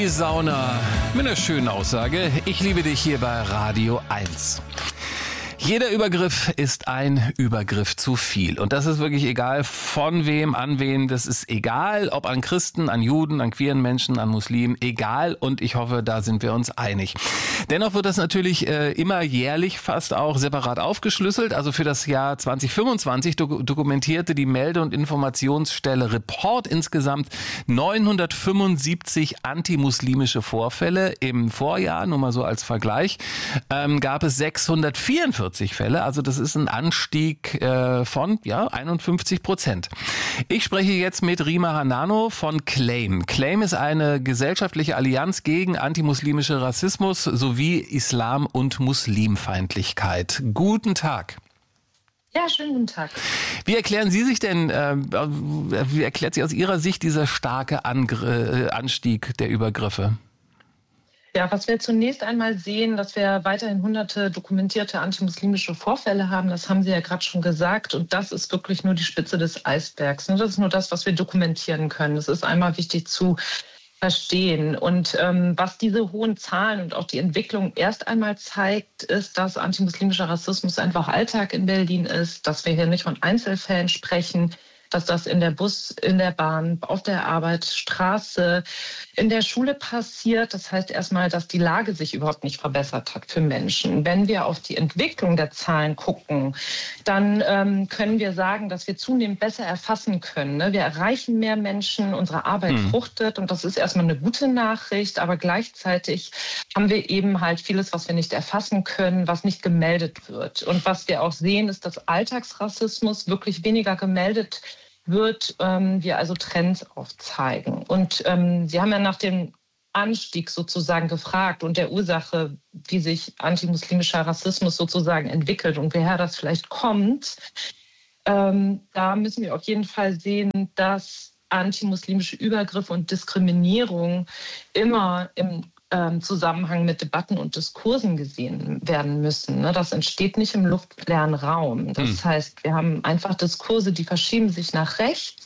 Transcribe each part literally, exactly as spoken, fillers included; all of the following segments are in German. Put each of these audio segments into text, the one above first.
die Sauna mit einer schönen Aussage. Ich liebe dich hier bei Radio eins. Jeder Übergriff ist ein Übergriff zu viel. Und das ist wirklich egal von wem, an wen. Das ist egal, ob an Christen, an Juden, an queeren Menschen, an Muslimen. Egal. Und ich hoffe, da sind wir uns einig. Dennoch wird das natürlich äh, immer jährlich fast auch separat aufgeschlüsselt. Also für das Jahr zwanzig fünfundzwanzig do- dokumentierte die Melde- und Informationsstelle Report insgesamt neunhundertfünfundsiebzig antimuslimische Vorfälle. Im Vorjahr, nur mal so als Vergleich, ähm, gab es sechshundertvierundvierzig Fälle, also das ist ein Anstieg äh, von ja einundfünfzig Prozent. Ich spreche jetzt mit Rima Hanano von Claim. Claim ist eine gesellschaftliche Allianz gegen antimuslimische Rassismus sowie Islam- und Muslimfeindlichkeit. Guten Tag. Ja, schönen guten Tag. Wie erklären Sie sich denn, äh, wie erklärt sich aus Ihrer Sicht dieser starke Angr- äh, Anstieg der Übergriffe? Ja, was wir zunächst einmal sehen, dass wir weiterhin hunderte dokumentierte antimuslimische Vorfälle haben, das haben Sie ja gerade schon gesagt. Und das ist wirklich nur die Spitze des Eisbergs. Das ist nur das, was wir dokumentieren können. Das ist einmal wichtig zu verstehen. Und ähm, was diese hohen Zahlen und auch die Entwicklung erst einmal zeigt, ist, dass antimuslimischer Rassismus einfach Alltag in Berlin ist, dass wir hier nicht von Einzelfällen sprechen, dass das in der Bus, in der Bahn, auf der Arbeit, Straße, in der Schule passiert. Das heißt erstmal, dass die Lage sich überhaupt nicht verbessert hat für Menschen. Wenn wir auf die Entwicklung der Zahlen gucken, dann ähm, können wir sagen, dass wir zunehmend besser erfassen können. Ne? Wir erreichen mehr Menschen, unsere Arbeit mhm. fruchtet und das ist erstmal eine gute Nachricht, aber gleichzeitig haben wir eben halt vieles, was wir nicht erfassen können, was nicht gemeldet wird. Und was wir auch sehen, ist, dass Alltagsrassismus wirklich weniger gemeldet wird, ähm, wir also Trends aufzeigen. Und ähm, Sie haben ja nach dem Anstieg sozusagen gefragt und der Ursache, wie sich antimuslimischer Rassismus sozusagen entwickelt und woher das vielleicht kommt. Ähm, da müssen wir auf jeden Fall sehen, dass antimuslimische Übergriffe und Diskriminierung immer im Zusammenhang mit Debatten und Diskursen gesehen werden müssen. Das entsteht nicht im luftleeren Raum. Das hm. heißt, wir haben einfach Diskurse, die verschieben sich nach rechts.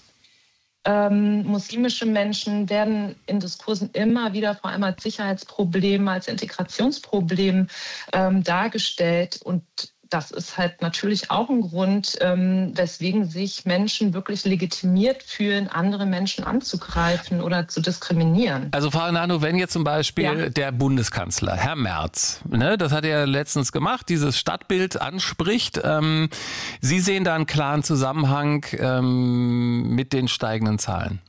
Ähm, muslimische Menschen werden in Diskursen immer wieder vor allem als Sicherheitsproblem, als Integrationsproblem ähm, dargestellt. Und das ist halt natürlich auch ein Grund, ähm, weswegen sich Menschen wirklich legitimiert fühlen, andere Menschen anzugreifen oder zu diskriminieren. Also Frau Hanano, wenn jetzt zum Beispiel ja. der Bundeskanzler, Herr Merz, ne, das hat er letztens gemacht, dieses Stadtbild anspricht, ähm, Sie sehen da einen klaren Zusammenhang ähm, mit den steigenden Zahlen?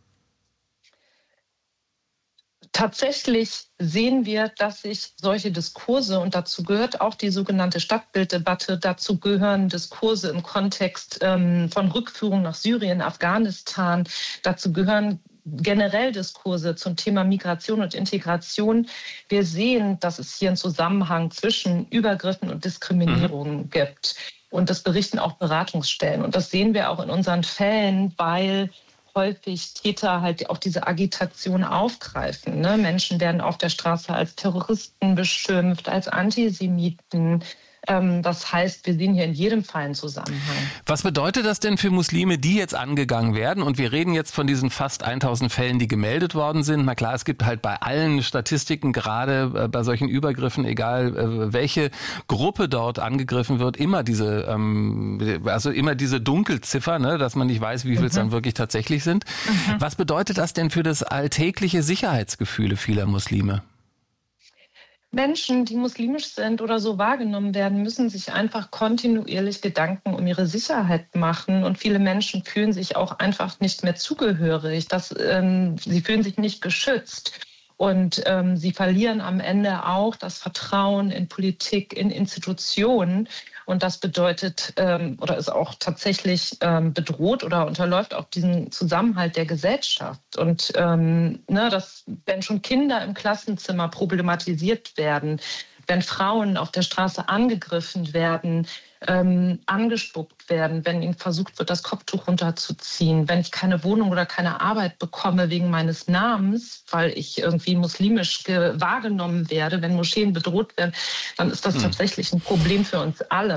Tatsächlich sehen wir, dass sich solche Diskurse, und dazu gehört auch die sogenannte Stadtbilddebatte, dazu gehören Diskurse im Kontext ähm, von Rückführung nach Syrien, Afghanistan, dazu gehören generell Diskurse zum Thema Migration und Integration. Wir sehen, dass es hier einen Zusammenhang zwischen Übergriffen und Diskriminierung mhm. gibt. Und das berichten auch Beratungsstellen. Und das sehen wir auch in unseren Fällen, weil häufig Täter halt auch diese Agitation aufgreifen. Ne? Menschen werden auf der Straße als Terroristen beschimpft, als Antisemiten. Ähm, das heißt, wir sehen hier in jedem Fall einen Zusammenhang. Was bedeutet das denn für Muslime, die jetzt angegangen werden? Und wir reden jetzt von diesen fast tausend Fällen, die gemeldet worden sind. Na klar, es gibt halt bei allen Statistiken, gerade äh, bei solchen Übergriffen, egal äh, welche Gruppe dort angegriffen wird, immer diese, ähm, also immer diese Dunkelziffer, ne, dass man nicht weiß, wie viel es mhm. dann wirklich tatsächlich sind. Mhm. Was bedeutet das denn für das alltägliche Sicherheitsgefühl vieler Muslime? Menschen, die muslimisch sind oder so wahrgenommen werden, müssen sich einfach kontinuierlich Gedanken um ihre Sicherheit machen. Und viele Menschen fühlen sich auch einfach nicht mehr zugehörig. Das, ähm, sie fühlen sich nicht geschützt. Und ähm, sie verlieren am Ende auch das Vertrauen in Politik, in Institutionen. Und das bedeutet ähm, oder ist auch tatsächlich ähm, bedroht oder unterläuft auch diesen Zusammenhalt der Gesellschaft. Und ähm, ne, das, wenn schon Kinder im Klassenzimmer problematisiert werden, wenn Frauen auf der Straße angegriffen werden, ähm, angespuckt werden, wenn ihnen versucht wird, das Kopftuch runterzuziehen, wenn ich keine Wohnung oder keine Arbeit bekomme wegen meines Namens, weil ich irgendwie muslimisch wahrgenommen werde, wenn Moscheen bedroht werden, dann ist das hm. tatsächlich ein Problem für uns alle.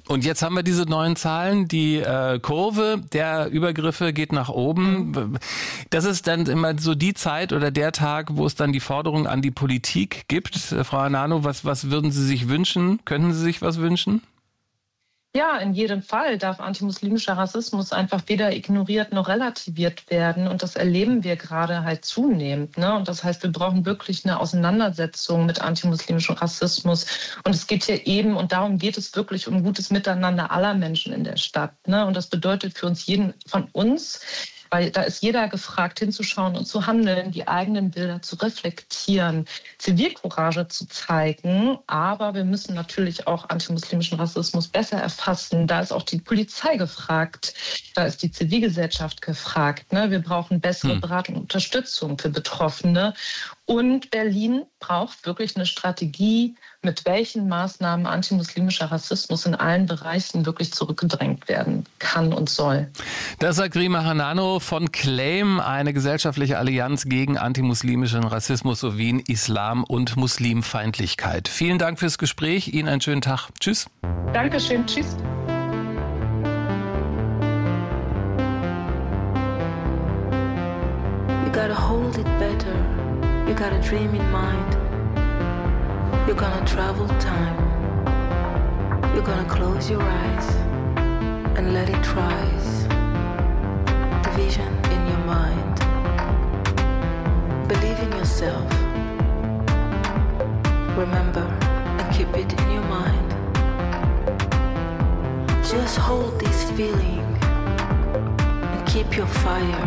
Und jetzt haben wir diese neuen Zahlen. Die äh, Kurve der Übergriffe geht nach oben. Mhm. Das ist dann immer so die Zeit oder der Tag, wo es dann die Forderung an die Politik gibt. Frau Arnano, was, was würden Sie sich wünschen? Könnten Sie sich was wünschen? Ja, in jedem Fall darf antimuslimischer Rassismus einfach weder ignoriert noch relativiert werden. Und das erleben wir gerade halt zunehmend. Ne? Und das heißt, wir brauchen wirklich eine Auseinandersetzung mit antimuslimischem Rassismus. Und es geht hier eben, und darum geht es wirklich, um gutes Miteinander aller Menschen in der Stadt. Ne? Und das bedeutet für uns jeden von uns, weil da ist jeder gefragt, hinzuschauen und zu handeln, die eigenen Bilder zu reflektieren, Zivilcourage zu zeigen. Aber wir müssen natürlich auch antimuslimischen Rassismus besser erfassen. Da ist auch die Polizei gefragt, da ist die Zivilgesellschaft gefragt. Ne? Wir brauchen bessere hm. Beratung und Unterstützung für Betroffene. Und Berlin braucht wirklich eine Strategie, mit welchen Maßnahmen antimuslimischer Rassismus in allen Bereichen wirklich zurückgedrängt werden kann und soll. Das sagt Rima Hanano von CLAIM, eine gesellschaftliche Allianz gegen antimuslimischen Rassismus sowie Islam- und Muslimfeindlichkeit. Vielen Dank fürs Gespräch. Ihnen einen schönen Tag. Tschüss. Dankeschön. Tschüss. You gotta hold it better. You got a dream in mind. You're gonna travel time. You're gonna close your eyes and let it rise. The vision in your mind. Believe in yourself. Remember and keep it in your mind. Just hold this feeling and keep your fire.